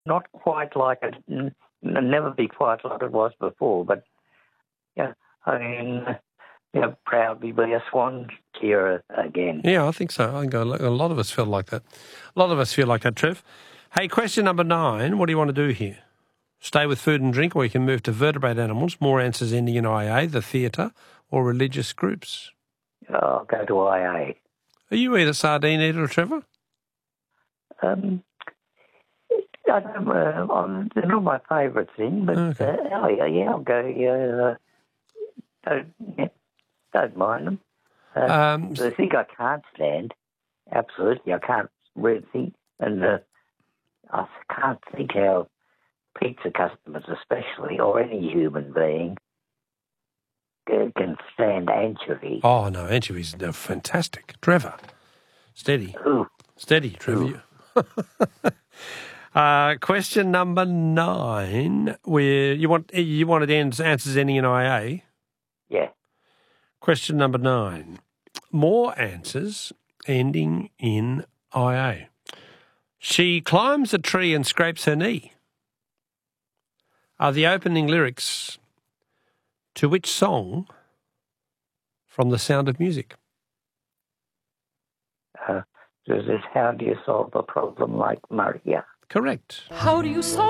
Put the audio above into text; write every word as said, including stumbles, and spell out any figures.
not quite like it, n- never be quite like it was before, but, yeah, I mean, you know, proudly be a Swan cheerer again. Yeah, I think so. I think a lo- a lot of us feel like that. A lot of us feel like that, Trev. Hey, question number nine. What do you want to do here? Stay with food and drink, or you can move to vertebrate animals, more answers ending in I A, the theatre, or religious groups. I'll go to I A. Are you either sardine eater or Trevor? Um, I don't, uh, um, they're not my favourite thing, but Okay. uh, oh, yeah, yeah, I'll go. Yeah, uh, don't, yeah, don't mind them. Uh, Um, the thing I can't stand, absolutely, I can't really think, and uh, I can't think how pizza customers, especially, or any human being, uh, can stand anchovy. oh, no, anchovies are fantastic. Trevor, steady. Ooh, Steady, Trevor. uh, question number nine. Where you want you wanted answers ending in I A. yeah. Question number nine. More answers ending in I A. She climbs a tree and scrapes her knee. Are the opening lyrics to which song from The Sound of Music? Uh, this is how do you solve a problem like Maria? Correct. How do you solve